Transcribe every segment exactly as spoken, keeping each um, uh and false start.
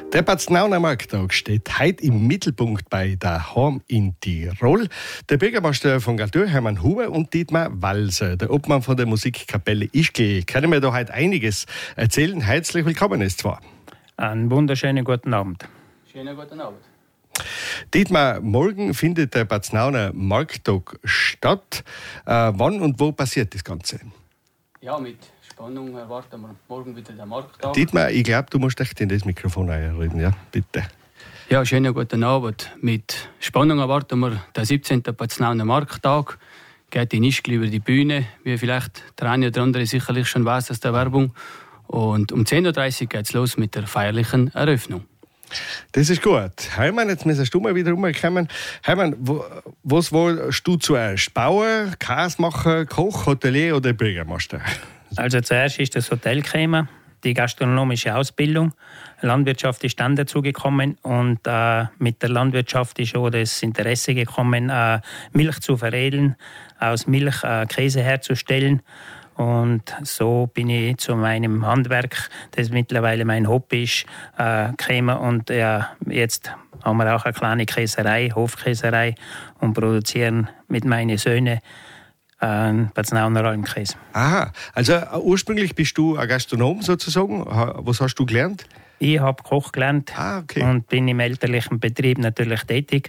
Der Paznauner Markttag steht heute im Mittelpunkt bei Daheim in Tirol. Der Bürgermeister von Galtür, Hermann Huber, und Dietmar Walser, der Obmann von der Musikkapelle Ischgl, können mir da heute einiges erzählen. Herzlich willkommen ist zwar. Einen wunderschönen guten Abend. Schönen guten Abend. Dietmar, morgen findet der Paznauner Markttag statt. Äh, wann und wo passiert das Ganze? Ja, mit Spannung erwarten wir morgen wieder den Markttag. Dietmar, ich glaube, du musst echt in das Mikrofon reden, ja, bitte. Ja, schönen guten Abend. Mit Spannung erwarten wir den siebzehnten Paznauner Markttag. Geht in Ischgl über die Bühne, wie vielleicht der eine oder andere sicherlich schon weiß aus der Werbung. Und um zehn Uhr dreißig geht es los mit der feierlichen Eröffnung. Das ist gut. Hermann, jetzt müsstest du mal wieder rumkommen. Hermann, wo, was willst du zuerst? Bauer, Käsemacher, Koch, Hotelier oder Bürgermeister? Also zuerst ist das Hotel gekommen, die gastronomische Ausbildung. Landwirtschaft ist dann dazugekommen und äh, mit der Landwirtschaft ist auch das Interesse gekommen, äh, Milch zu veredeln, aus Milch äh, Käse herzustellen. Und so bin ich zu meinem Handwerk, das mittlerweile mein Hobby ist, äh, gekommen. Und ja, jetzt haben wir auch eine kleine Käserei, Hofkäserei, und produzieren mit meinen Söhnen einen Paznauner Almkäse. Aha, also äh, ursprünglich bist du ein Gastronom sozusagen. Was hast du gelernt? Ich habe Koch gelernt ah, okay. und bin im elterlichen Betrieb natürlich tätig.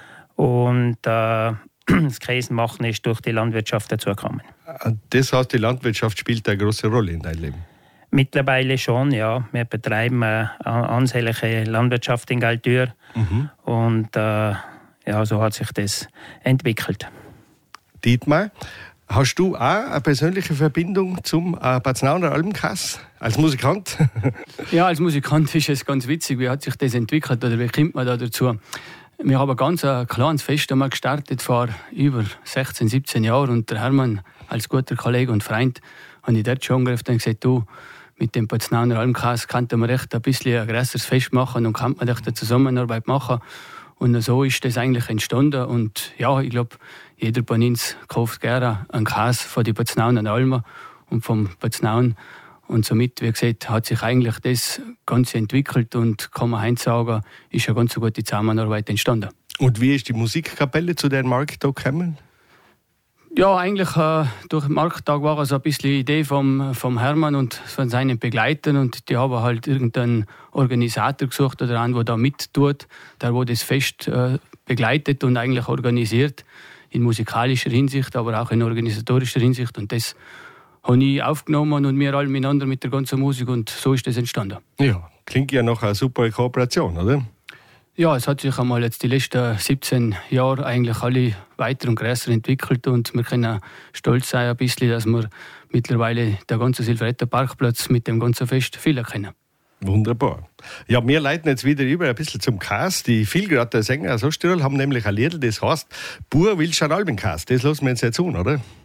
Und äh, das Käsemachen ist durch die Landwirtschaft dazugekommen. Das heißt, die Landwirtschaft spielt eine große Rolle in deinem Leben? Mittlerweile schon, ja. Wir betreiben eine ansehnliche Landwirtschaft in Galtür. Mhm. Und äh, ja, so hat sich das entwickelt. Dietmar, hast du auch eine persönliche Verbindung zum äh, Paznauner Almkäse als Musikant? Ja, als Musikant ist es ganz witzig. Wie hat sich das entwickelt oder wie kommt man da dazu? Wir haben ein ganz kleines Fest einmal gestartet vor über sechzehn, siebzehn Jahren und der Hermann als guter Kollege und Freund habe ich dort schon angerufen und gesagt, du, mit dem Paznauner Almkäse könnte man echt ein bisschen ein grösseres Fest machen und kann man echt eine Zusammenarbeit machen. Und so ist das eigentlich entstanden und ja, ich glaube, jeder von uns kauft gerne einen Käse von den Paznauner Almen und vom Paznaun. Und somit, wie gesagt, hat sich eigentlich das Ganze entwickelt und kann man heute sagen, ist eine ganz gute Zusammenarbeit entstanden. Und wie ist die Musikkapelle zu dem Markttag gekommen? Ja, eigentlich äh, durch den Markttag war es ein bisschen die Idee vom, vom Hermann und von seinen Begleitern. Und die haben halt irgendeinen Organisator gesucht oder einen, der da mittut, der wo das Fest äh, begleitet und eigentlich organisiert. In musikalischer Hinsicht, aber auch in organisatorischer Hinsicht. Und das habe ich aufgenommen und wir alle miteinander mit der ganzen Musik und so ist das entstanden. Ja, klingt ja nach einer super Kooperation, oder? Ja, es hat sich einmal jetzt die letzten siebzehn Jahre eigentlich alle weiter und größer entwickelt und wir können stolz sein ein bisschen, dass wir mittlerweile den ganzen Silveretter Parkplatz mit dem ganzen Fest füllen können. Wunderbar. Ja, wir leiten jetzt wieder über ein bisschen zum Käse. Die Vielgrater Sänger aus Osttirol haben nämlich ein Lied, das heißt «Bur will schon Albenkäse». Das lassen wir uns jetzt tun, oder?